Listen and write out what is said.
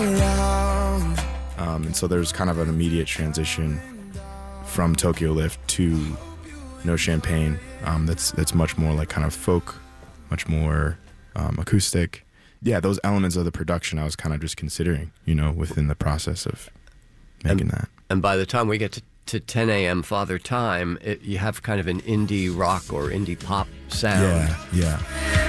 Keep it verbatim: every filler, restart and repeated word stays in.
Um, and so there's kind of an immediate transition from Tokyo Lift to No Champagne. Um, that's that's much more like kind of folk, much more um, acoustic. Yeah, those elements of the production I was kind of just considering, you know, within the process of making and, that. And by the time we get to, to ten a.m. Father Time, it, you have kind of an indie rock or indie pop sound. Yeah, yeah.